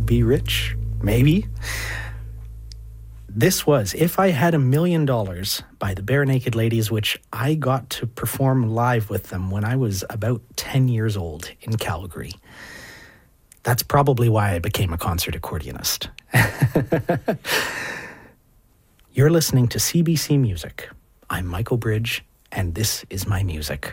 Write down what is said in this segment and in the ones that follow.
be rich? Maybe. This was If I Had $1 Million by the Barenaked Ladies, which I got to perform live with them when I was about 10 years old in Calgary. That's probably why I became a concert accordionist. You're listening to CBC Music. I'm Michael Bridge, and this is my music.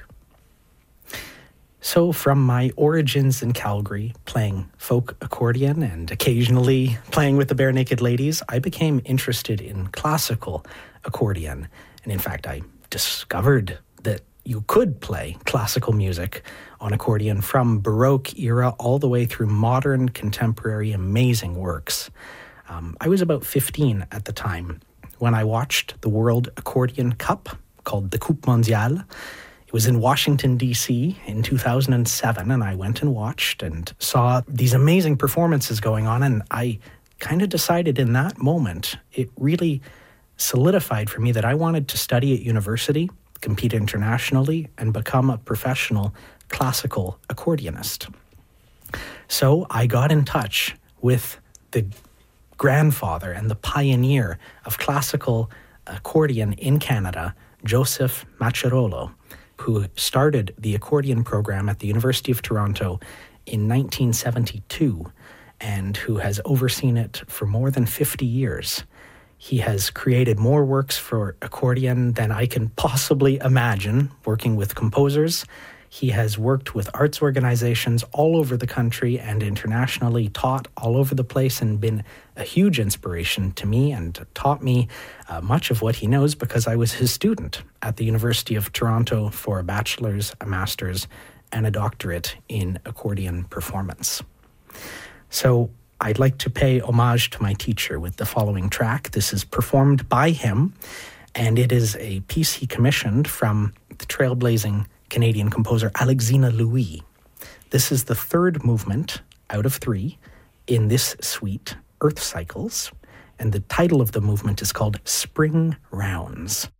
So from my origins in Calgary, playing folk accordion and occasionally playing with the Barenaked Ladies, I became interested in classical accordion. And in fact, I discovered that you could play classical music on accordion from Baroque era all the way through modern, contemporary, amazing works. I was about 15 at the time when I watched the World Accordion Cup, called the Coupe Mondiale. It was in Washington, D.C. in 2007, and I went and watched and saw these amazing performances going on, and I kind of decided in that moment, it really solidified for me that I wanted to study at university, compete internationally, and become a professional classical accordionist. So I got in touch with the grandfather and the pioneer of classical accordion in Canada, Joseph Maccherolo, who started the accordion program at the University of Toronto in 1972 and who has overseen it for more than 50 years. He has created more works for accordion than I can possibly imagine, working with composers. He has worked with arts organizations all over the country and internationally, taught all over the place, and been a huge inspiration to me and taught me much of what he knows because I was his student at the University of Toronto for a bachelor's, a master's, and a doctorate in accordion performance. So I'd like to pay homage to my teacher with the following track. This is performed by him, and it is a piece he commissioned from the trailblazing Canadian composer Alexina Louis. This is the third movement out of 3 in this suite, Earth Cycles, and the title of the movement is called Spring Rounds.